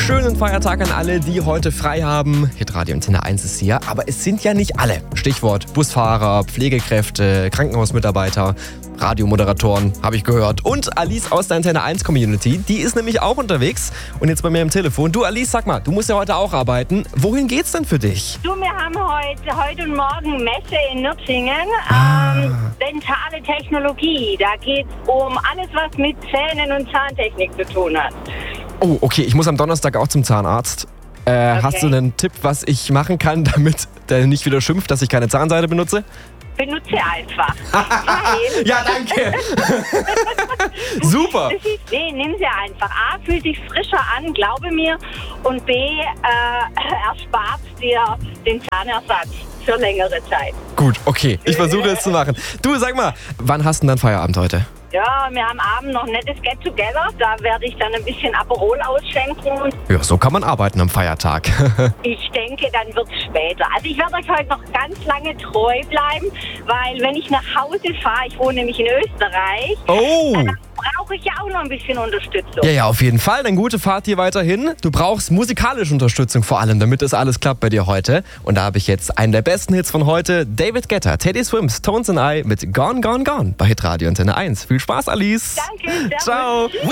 Schönen Feiertag an alle, die heute frei haben. Hitradio Antenne 1 ist hier, aber es sind ja nicht alle. Stichwort Busfahrer, Pflegekräfte, Krankenhausmitarbeiter, Radiomoderatoren, habe ich gehört. Und Alice aus der Antenne 1 Community, die ist nämlich auch unterwegs und jetzt bei mir am Telefon. Du Alice, sag mal, du musst ja heute auch arbeiten. Wohin geht's denn für dich? Du, wir haben heute und morgen Messe in Nürtingen. Dentale Technologie. Da geht es um alles, was mit Zähnen und Zahntechnik zu tun hat. Oh, okay, ich muss am Donnerstag auch zum Zahnarzt. Hast du einen Tipp, was ich machen kann, damit der nicht wieder schimpft, dass ich keine Zahnseide benutze? Benutze einfach. Ja, danke. Super. Nimm sie einfach. A, fühlt sich frischer an, glaube mir. Und B, erspart dir den Zahnersatz für längere Zeit. Gut, okay. Ich versuche es zu machen. Du, sag mal, wann hast du denn dann Feierabend heute? Ja, wir haben abends noch ein nettes Get-Together. Da werde ich dann ein bisschen Aperol ausschenken. Ja, so kann man arbeiten am Feiertag. Ich denke, dann wird es später. Also ich werde euch heute noch ganz lange treu bleiben, weil wenn ich nach Hause fahre, ich wohne nämlich in Österreich, dann brauche ich ja auch noch ein bisschen Unterstützung. Ja, auf jeden Fall. Dann gute Fahrt hier weiterhin. Du brauchst musikalische Unterstützung vor allem, damit das alles klappt bei dir heute. Und da habe ich jetzt einen der besten Hits von heute. David Guetta, Teddy Swims, Tones and I mit Gone, Gone, Gone bei Hitradio Antenne 1. Viel Spaß, Alice. Danke. Ciao.